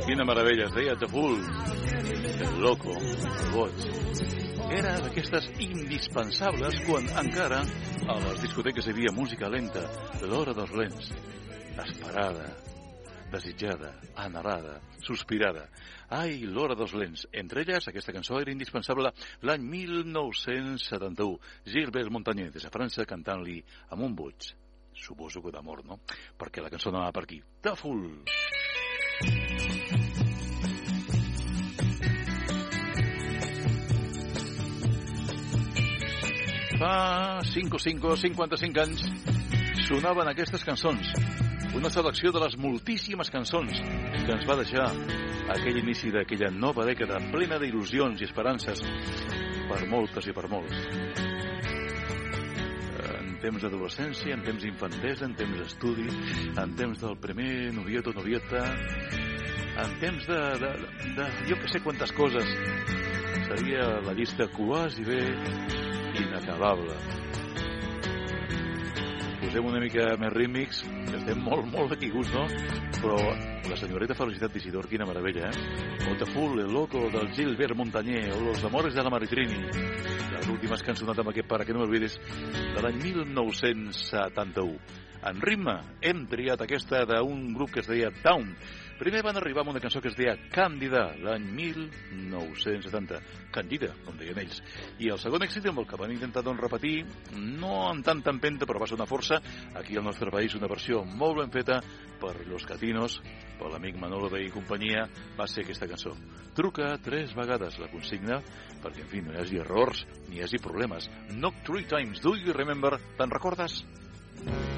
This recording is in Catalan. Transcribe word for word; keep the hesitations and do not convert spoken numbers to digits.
Quina meravella, es deia The Fool, el loco, el boig. Era d'aquestes indispensables quan encara a les discoteques hi havia música lenta, l'hora dels lents, esperada, desitjada, anhelada, sospirada. Ai, l'hora dels lents. Entre elles, aquesta cançó era indispensable l'any mil nou-cents setanta-u. Gilbert Montagner, des de França, cantant-li amb un boig. Suposo que d'amor, no? Perquè la cançó anava per aquí. The Fool. Fa cinc o cinc o cinquanta-cinc anys sonaven aquestes cançons. Una selecció de les moltíssimes cançons que ens va deixar aquell inici d'aquella nova dècada plena d'il·lusions i esperances per moltes i per molts. En temps d'adolescència, en temps d'infantesa, en temps d'estudi, en temps del primer noviet o novieta, en temps de, de, de jo que sé quantes coses. Seria la llista quasi bé inacabable. Posem una mica més rítmics, que estem molt, molt aquí gust, no? Però la senyoreta Felicitat d'Isidor, quina meravella, eh? O The Fool, el loco del Gilbert Montagner, o Los amores de la Maritrini, les últimes cançonades amb aquest Para que no m'olvides, de l'any mil nou-cents setanta-u. En ritme, hem triat aquesta d'un grup que es deia Down. Primer van arribar amb una cançó que es deia Càndida, l'any mil nou-cents setanta. Candida, com deien ells. I el segon èxit amb el que van intentar doncs, repetir, no amb tanta empenta, però va ser una força, aquí al nostre país, una versió molt ben feta per Los Catinos, per l'amic Manolo Bay i companyia, va ser aquesta cançó. Truca tres vegades la consigna, perquè, en fi, no hi hagi errors ni hi hagi problemes. Knock three times, do you remember? Te'n recordes?